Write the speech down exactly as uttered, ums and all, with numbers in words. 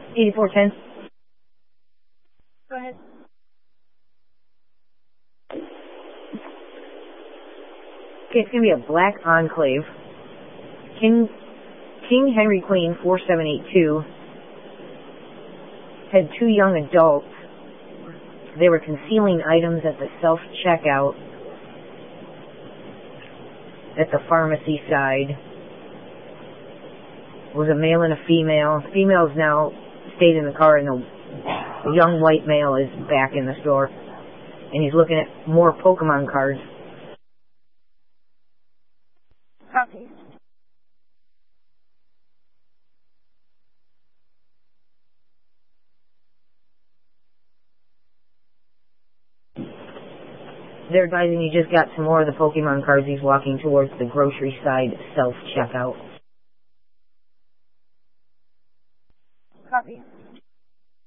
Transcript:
eighty-four ten. Go ahead. Okay, it's going to be a black enclave. King, King Henry Queen four seven eight two had two young adults. They were concealing items at the self-checkout at the pharmacy side. It was a male and a female. The female's now stayed in the car, and the, the young white male is back in the store. And he's looking at more Pokemon cards. Copy. They're advising he just got some more of the Pokemon cards. He's walking towards the grocery side self-checkout. Copy.